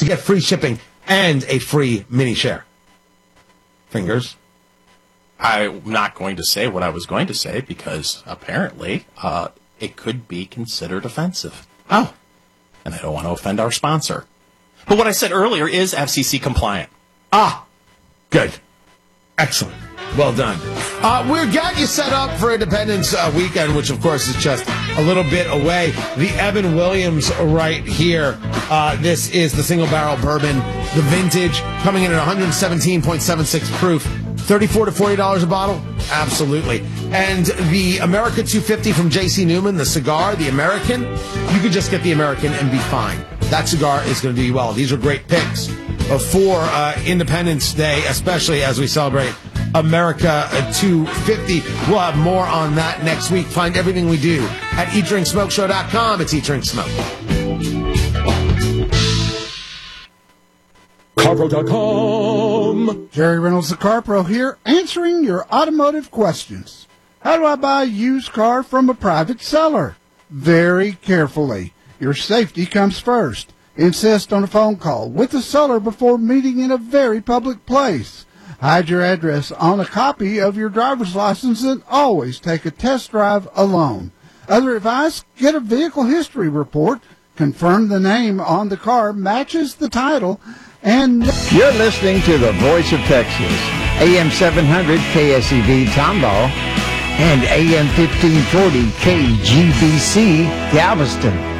to get free shipping and a free mini share. Fingers. I'm not going to say what I was going to say because apparently it could be considered offensive. Oh. And I don't want to offend our sponsor. But what I said earlier is FCC compliant. Ah, good. Excellent. Well done. We've got you set up for Independence Weekend, which, of course, is just a little bit away. The Evan Williams right here. This is the single barrel bourbon, the vintage, coming in at 117.76 proof. $34 to $40 a bottle? Absolutely. And the America 250 from J.C. Newman, the cigar, the American, you could just get the American and be fine. That cigar is going to do you well. These are great picks for Independence Day, especially as we celebrate America 250. We'll have more on that next week. Find everything we do at EatDrinkSmokeShow.com. It's Eat Drink Smoke. CarPro.com. Jerry Reynolds, the CarPro here, answering your automotive questions. How do I buy a used car from a private seller? Very carefully. Your safety comes first. Insist on a phone call with the seller before meeting in a very public place. Hide your address on a copy of your driver's license and always take a test drive alone. Other advice, get a vehicle history report. Confirm the name on the car matches the title. And you're listening to the Voice of Texas, AM 700 KSEV Tomball and AM 1540 KGBC Galveston.